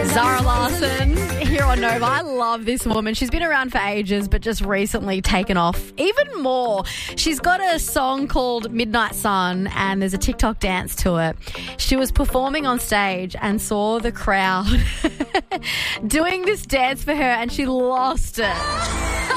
Zara Larsson here on Nova. I love this woman. She's been around for ages, but just recently taken off even more. She's got a song called Midnight Sun, and there's a TikTok dance to it. She was performing on stage and saw the crowd doing this dance for her, and she lost it.